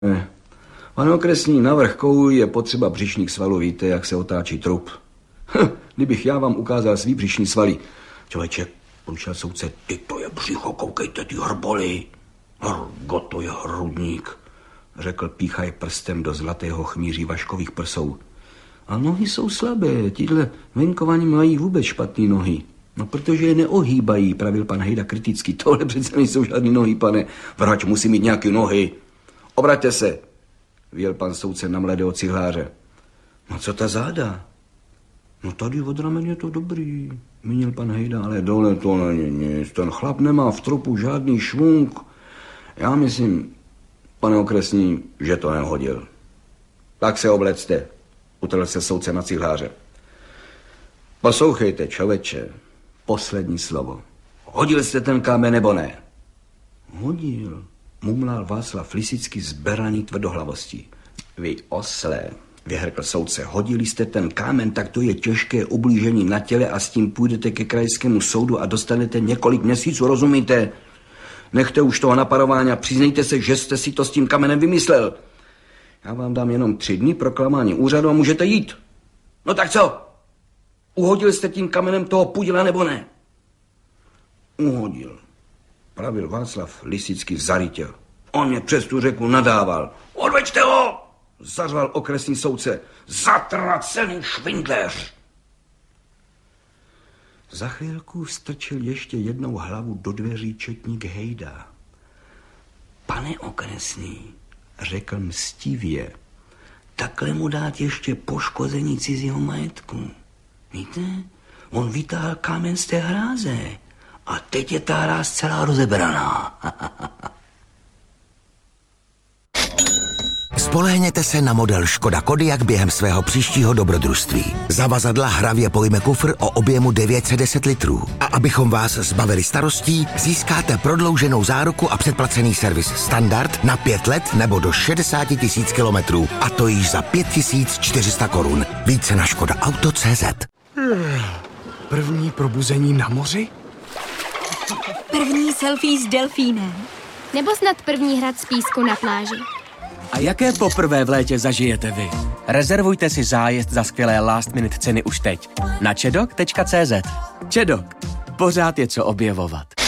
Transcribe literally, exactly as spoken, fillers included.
Ne. Pane okresní, na vrch kouli je potřeba břišních svalů, víte, jak se otáčí trup. Hm, kdybych já vám ukázal svý břišní svaly. Člověče, poručil soudce, ty to je břicho, koukejte, ty hrboly. Hrgo, to je hrudník, řekl píchaj prstem do zlatého chmíří vaškových prsou. A nohy jsou slabé, tíhle venkovaní mají vůbec špatný nohy. No, protože je neohýbají, pravil pan Hejda kriticky. Tohle přece nejsou žádný nohy, pane. Vrhač musí mít nějaké nohy. Obraťte se, vyjel pan soudce na mladého cihláře. No co ta záda? No tady od ramen je to dobrý, mínil pan Hejda, ale dole to není nic. Ten chlap nemá v trupu žádný švunk. Já myslím, pane okresní, že to nehodil. Tak se oblecte, utrhl se soudce na cihláře. Poslouchejte, člověče, poslední slovo. Hodil jste ten kámen nebo ne? Hodil, mumlal Václav Lisický zberaný tvrdohlavostí. Vy oslé, vyhrkl soudce, hodili jste ten kámen, tak to je těžké ublížení na těle a s tím půjdete ke krajskému soudu a dostanete několik měsíců, rozumíte? Nechte už toho naparování a přiznejte se, že jste si to s tím kamenem vymyslel. Já vám dám jenom tři dny pro klamání úřadu a můžete jít. No tak co? Uhodil jste tím kamenem toho pudila nebo ne? Uhodil, pravil Václav Lisický zarytě. On mě přes tu řeku nadával. Odveďte ho! Zařval okresní soudce. Zatracený švindléř! Za chvilku strčil ještě jednou hlavu do dveří četník Hejda. Pane okresní, řekl mstivě, takhle mu dát ještě poškození cizího majetku. Víte, on vytáhl kámen z té hráze a teď je ta hráz celá rozebraná. Spolehněte se na model Škoda Kodiaq během svého příštího dobrodružství. Zavazadla hravě pojme kufr o objemu devět set deset litrů. A abychom vás zbavili starostí, získáte prodlouženou záruku a předplacený servis standard na pět let nebo do šedesát tisíc kilometrů. A to již za pět tisíc čtyři sta korun. Více na škoda auto tečka cé zet. První probuzení na moři? První selfie s delfínem. Nebo snad první hrad z písku na pláži. A jaké poprvé v létě zažijete vy? Rezervujte si zájezd za skvělé last minute ceny už teď na čedok tečka cé zet. Čedok. Pořád je co objevovat.